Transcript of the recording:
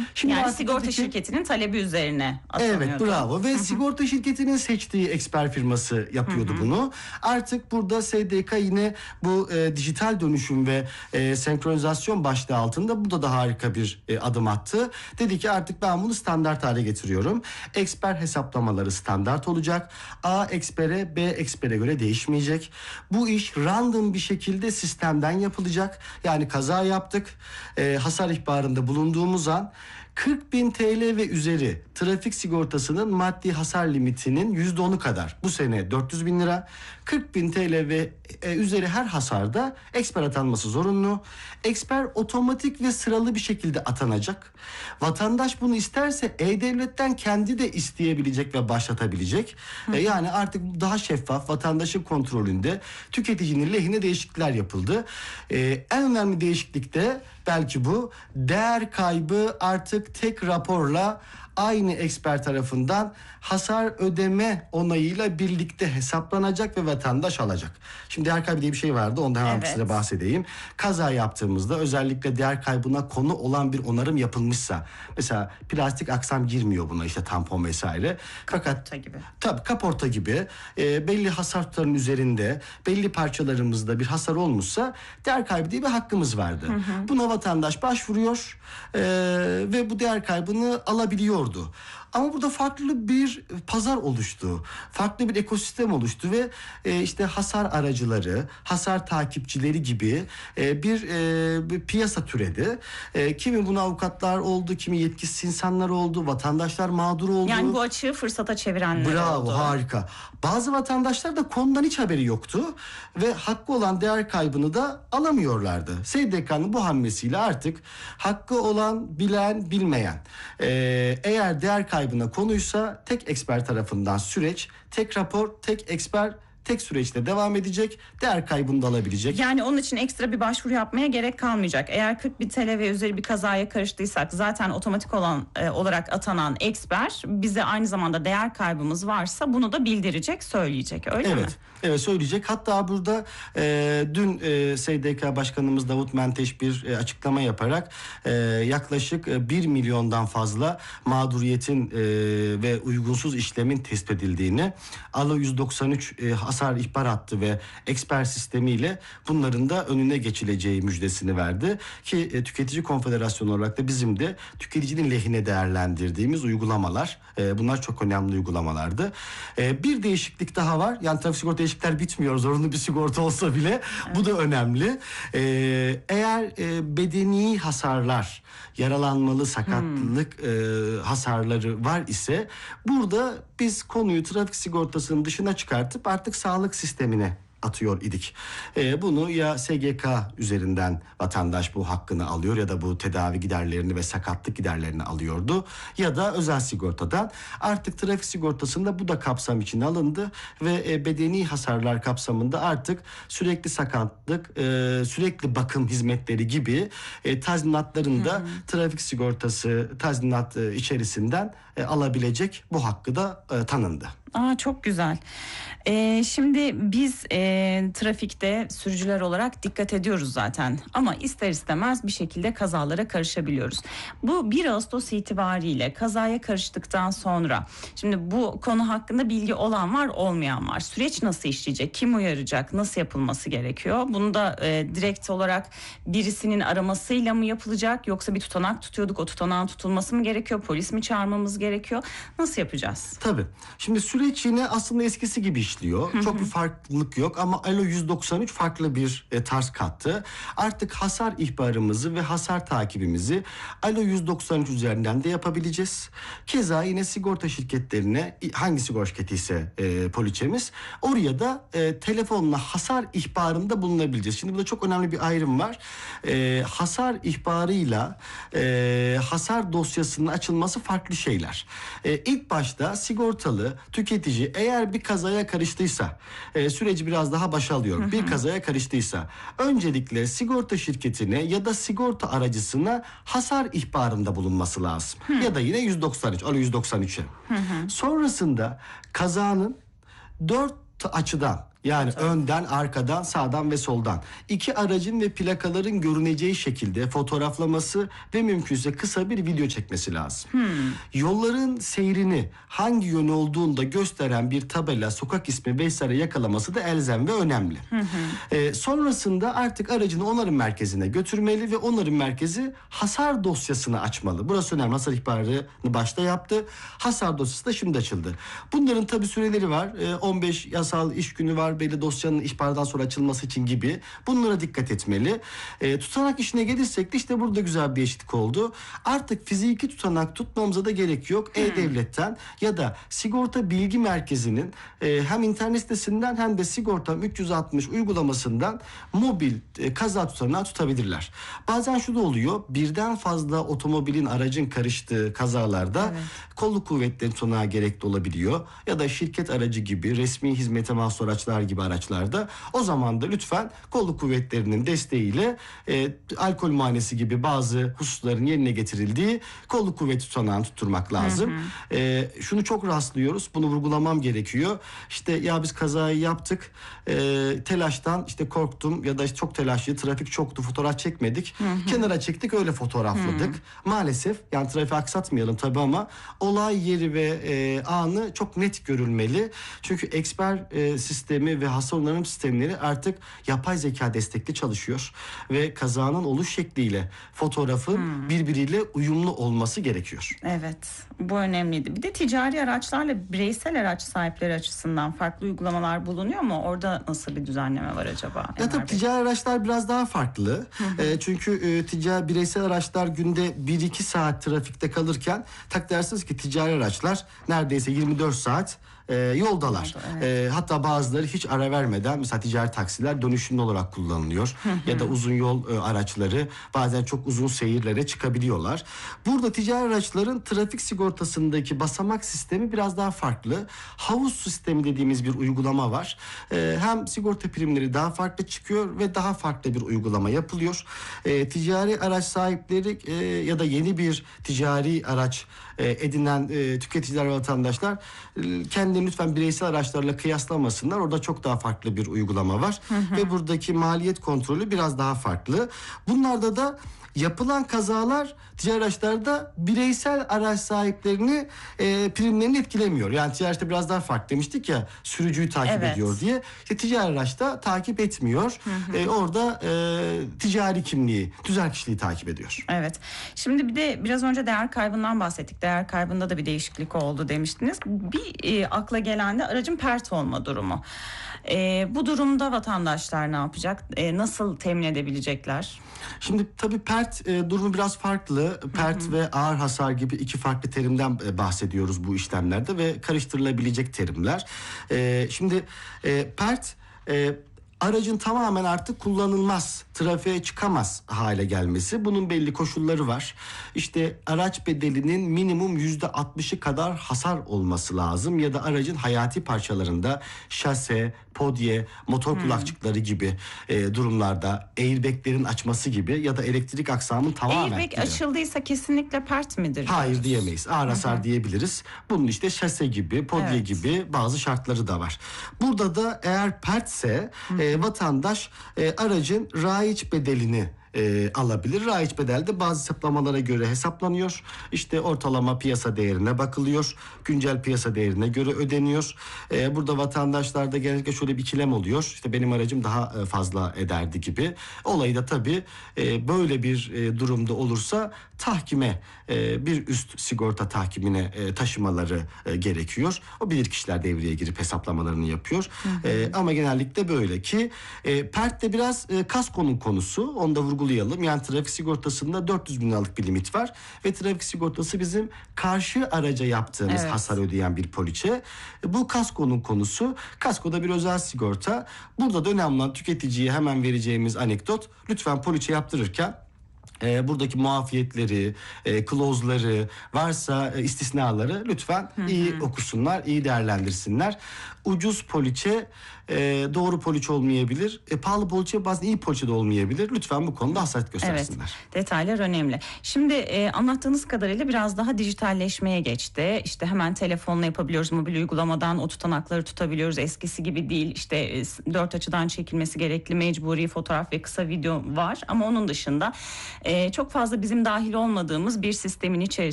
Şimdi yani artık sigorta dedi ki, şirketinin talebi üzerine atanıyordu. evet, bravo. Ve sigorta şirketinin seçtiği eksper firması yapıyordu bunu. Artık burada SDK yine bu dijital dönüşüm ve senkronizasyon başlığı altında burada da harika bir adım attı. Dedi ki artık ben bunu standart hale getiriyorum. Eksper hesaplamaları standart olacak. A ekspere, B ekspere göre değişmeyecek. Bu iş random bir şekilde sistemden yapılacak. Yani kaza yaptık. Hasar ihbarında bulunduğumuz an 40.000 TL ve üzeri trafik sigortasının maddi hasar limitinin %10'u kadar, bu sene 400.000 lira, 40.000 TL ve üzeri her hasarda eksper atanması zorunlu. Eksper otomatik ve sıralı bir şekilde atanacak. Vatandaş bunu isterse E-Devlet'ten kendi de isteyebilecek ve başlatabilecek. Yani artık daha şeffaf, vatandaşın kontrolünde, tüketicinin lehine değişiklikler yapıldı. En önemli değişiklik de belki bu, değer kaybı artık tek raporla aynı eksper tarafından hasar ödeme onayıyla birlikte hesaplanacak ve vatandaş alacak. Şimdi değer kaybı diye bir şey vardı. Ondan hemen size bahsedeyim. Kaza yaptığımızda özellikle değer kaybına konu olan bir onarım yapılmışsa, mesela plastik aksam girmiyor buna, işte tampon vesaire. Fakat kaporta gibi. Tabii kaporta gibi belli hasar tutarının üzerinde belli parçalarımızda bir hasar olmuşsa değer kaybı diye bir hakkımız vardı. Buna vatandaş başvuruyor ve bu değer kaybını alabiliyordu. Ama burada farklı bir pazar oluştu. Farklı bir ekosistem oluştu ve işte hasar aracıları, hasar takipçileri gibi bir piyasa türedi. Kimi buna avukatlar oldu, kimi yetkisiz insanlar oldu, vatandaşlar mağdur oldu. Yani bu açığı fırsata çevirenler oldu. Bravo, harika. Bazı vatandaşlar da konudan hiç haberi yoktu ve hakkı olan değer kaybını da alamıyorlardı. SDK'nın bu hamlesiyle artık hakkı olan, bilen, bilmeyen, eğer değer kaybına konuysa tek eksper tarafından süreç, tek rapor, tek eksper, tek süreçte devam edecek, değer kaybını da alabilecek. Yani onun için ekstra bir başvuru yapmaya gerek kalmayacak. Eğer 40.000 TL ve üzeri bir kazaya karıştıysak zaten otomatik olarak atanan eksper bize aynı zamanda değer kaybımız varsa bunu da bildirecek, söyleyecek, öyle mi? Evet, söyleyecek. Hatta burada dün SDK Başkanımız Davut Menteş bir açıklama yaparak yaklaşık 1 milyondan fazla mağduriyetin ve uygunsuz işlemin tespit edildiğini, ALO 193 hasar ihbar hattı ve eksper sistemiyle bunların da önüne geçileceği müjdesini verdi. Ki Tüketici Konfederasyonu olarak da bizim de tüketicinin lehine değerlendirdiğimiz uygulamalar, bunlar çok önemli uygulamalardı. Bir değişiklik daha var. Yani trafik sigorta değişiklikler bitmiyor. Zorunlu bir sigorta olsa bile bu da önemli. Eğer bedeni hasarlar, yaralanmalı sakatlık hasarları var ise burada biz konuyu trafik sigortasının dışına çıkartıp artık sağlık sistemine atıyor idik. Bunu ya SGK üzerinden vatandaş bu hakkını alıyor ya da bu tedavi giderlerini ve sakatlık giderlerini alıyordu ya da özel sigortadan. Artık trafik sigortasında bu da kapsam içine alındı ve bedeni hasarlar kapsamında artık sürekli sakatlık, sürekli bakım hizmetleri gibi tazminatların da trafik sigortası tazminat içerisinden alabilecek bu hakkı da tanındı. Çok güzel. Şimdi biz trafikte sürücüler olarak dikkat ediyoruz zaten ama ister istemez bir şekilde kazalara karışabiliyoruz. Bu 1 Ağustos itibariyle kazaya karıştıktan sonra şimdi bu konu hakkında bilgi olan var, olmayan var. Süreç nasıl işleyecek? Kim uyaracak? Nasıl yapılması gerekiyor? Bunu da direkt olarak birisinin aramasıyla mı yapılacak, yoksa bir tutanak tutuyorduk, o tutanağın tutulması mı gerekiyor? Polis mi çağırmamız gerekiyor? Nasıl yapacağız? Tabii. Şimdi süreç yine aslında eskisi gibi işliyor. Çok bir farklılık yok ama ALO 193 farklı bir tarz kattı. Artık hasar ihbarımızı ve hasar takibimizi ALO 193 üzerinden de yapabileceğiz. Keza yine sigorta şirketlerine, hangi sigorta şirketi ise poliçemiz, oraya da telefonla hasar ihbarında bulunabileceğiz. Şimdi burada çok önemli bir ayrım var. Hasar ihbarıyla hasar dosyasının açılması farklı şeyler. İlk başta sigortalı tüketici eğer bir kazaya karıştıysa, süreci biraz daha başa alıyorum. Bir kazaya karıştıysa öncelikle sigorta şirketine ya da sigorta aracısına hasar ihbarında bulunması lazım. Ya da yine 193, ALO 193'e. Sonrasında kazanın 4 açıdan, Yani önden, arkadan, sağdan ve soldan. İki aracın ve plakaların görüneceği şekilde fotoğraflaması ve mümkünse kısa bir video çekmesi lazım. Yolların seyrini hangi yön olduğunu da gösteren bir tabela, sokak ismi vesaire yakalaması da elzem ve önemli. Sonrasında artık aracını onarım merkezine götürmeli ve onarım merkezi hasar dosyasını açmalı. Burası önemli. Hasar ihbarını başta yaptı. Hasar dosyası da şimdi açıldı. Bunların tabii süreleri var. 15 yasal iş günü var. Belli dosyanın ihbardan sonra açılması için gibi. Bunlara dikkat etmeli. Tutanak işine gelirsek de işte burada güzel bir değişiklik oldu. Artık fiziki tutanak tutmamıza da gerek yok. E-Devlet'ten ya da Sigorta Bilgi Merkezi'nin hem internet sitesinden hem de Sigortam 360 uygulamasından mobil kaza tutanağı tutabilirler. Bazen şu da oluyor. Birden fazla otomobilin, aracın karıştığı kazalarda kolluk kuvvetleri tutanağı gerekli olabiliyor. Ya da şirket aracı gibi, resmi hizmete mahsus araçlar gibi araçlarda. O zaman da lütfen kolluk kuvvetlerinin desteğiyle alkol muayenesi gibi bazı hususların yerine getirildiği kolluk kuvveti tutanağını tutturmak lazım. Şunu çok rastlıyoruz. Bunu vurgulamam gerekiyor. İşte ya biz kazayı yaptık. Telaştan işte korktum ya da işte çok telaşlı, trafik çoktu, fotoğraf çekmedik. Kenara çektik, öyle fotoğrafladık. Maalesef yani trafiği aksatmayalım tabii ama olay yeri ve anı çok net görülmeli. Çünkü eksper sistemi ve hasar onarım sistemleri artık yapay zeka destekli çalışıyor. Ve kazanın oluş şekliyle fotoğrafın birbiriyle uyumlu olması gerekiyor. Evet, bu önemliydi. Bir de ticari araçlarla bireysel araç sahipleri açısından farklı uygulamalar bulunuyor mu? Orada nasıl bir düzenleme var acaba? Ya tabii ticari araçlar biraz daha farklı. Çünkü bireysel araçlar günde 1-2 saat trafikte kalırken dersiniz ki ticari araçlar neredeyse 24 saat yoldalar. Hatta bazıları hiç ara vermeden, mesela ticari taksiler dönüşümlü olarak kullanılıyor. Ya da uzun yol araçları bazen çok uzun seyirlere çıkabiliyorlar. Burada ticari araçların trafik sigortasındaki basamak sistemi biraz daha farklı. Havuz sistemi dediğimiz bir uygulama var. Hem sigorta primleri daha farklı çıkıyor ve daha farklı bir uygulama yapılıyor. Ticari araç sahipleri ya da yeni bir ticari araç edinen tüketiciler ve vatandaşlar kendilerini lütfen bireysel araçlarla kıyaslamasınlar. Orada çok daha farklı bir uygulama var. Ve buradaki maliyet kontrolü biraz daha farklı. Bunlarda da yapılan kazalar ticari araçlarda bireysel araç sahiplerini primlerini etkilemiyor. Yani ticari araçta biraz daha farklı demiştik ya, sürücüyü takip ediyor diye. İşte ticari araçta takip etmiyor. Orada ticari kimliği, tüzel kişiliği takip ediyor. Evet. Şimdi bir de biraz önce değer kaybından bahsettik. Değer kaybında da bir değişiklik oldu demiştiniz. Bir akla gelen de aracın pert olma durumu. Bu durumda vatandaşlar ne yapacak? Nasıl temin edebilecekler? Şimdi tabii pert durumu biraz farklı. Pert ve ağır hasar gibi iki farklı terimden bahsediyoruz bu işlemlerde ve karıştırılabilecek terimler. Şimdi pert aracın tamamen artık kullanılmaz, trafiğe çıkamaz hale gelmesi. Bunun belli koşulları var. İşte araç bedelinin minimum %60'ı kadar hasar olması lazım. Ya da aracın hayati parçalarında şase, podye, motor kulakçıkları gibi durumlarda airbaglerin açması gibi ya da elektrik aksamın tamamen... Airbag açıldıysa kesinlikle pert midir? Hayır diyemeyiz. Ağır hasar diyebiliriz. Bunun işte şase gibi, podye gibi bazı şartları da var. Burada da eğer pertse vatandaş aracın raiç bedelini alabilir. Raiç bedel de bazı hesaplamalara göre hesaplanıyor. İşte ortalama piyasa değerine bakılıyor. Güncel piyasa değerine göre ödeniyor. Burada vatandaşlarda genellikle şöyle bir ikilem oluyor. İşte benim aracım daha fazla ederdi gibi. Olayı da tabii böyle bir durumda olursa tahkime, bir üst sigorta tahkimine taşımaları gerekiyor. O bilirkişiler devreye girip hesaplamalarını yapıyor. Ama genellikle böyle ki pert de biraz kaskonun konusu. Onu da vurgulayalım. Yani trafik sigortasında 400 bin liralık bir limit var. Ve trafik sigortası bizim karşı araca yaptığımız hasar ödeyen bir poliçe. Bu kaskonun konusu. Kasko da bir özel sigorta. Burada da önemli olan tüketiciye hemen vereceğimiz anekdot. Lütfen poliçe yaptırırken buradaki muafiyetleri, clause'ları, varsa istisnaları lütfen iyi okusunlar, iyi değerlendirsinler. Ucuz poliçe doğru poliçe olmayabilir. Pahalı poliçe bazen iyi poliçe de olmayabilir. Lütfen bu konuda hassasiyet göstersinler. Evet, detaylar önemli. Şimdi anlattığınız kadarıyla biraz daha dijitalleşmeye geçti. İşte hemen telefonla yapabiliyoruz, mobil uygulamadan o tutanakları tutabiliyoruz. Eskisi gibi değil. İşte 4 açıdan çekilmesi gerekli mecburi fotoğraf ve kısa video var. Ama onun dışında çok fazla bizim dahil olmadığımız bir sistemin içerisinde